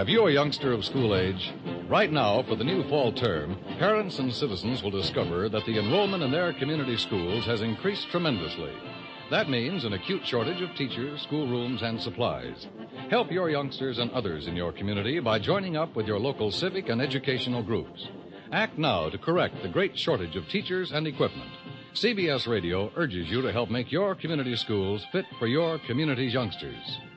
Have you a youngster of school age? Right now, for the new fall term, parents and citizens will discover that the enrollment in their community schools has increased tremendously. That means an acute shortage of teachers, schoolrooms, and supplies. Help your youngsters and others in your community by joining up with your local civic and educational groups. Act now to correct the great shortage of teachers and equipment. CBS Radio urges you to help make your community schools fit for your community's youngsters.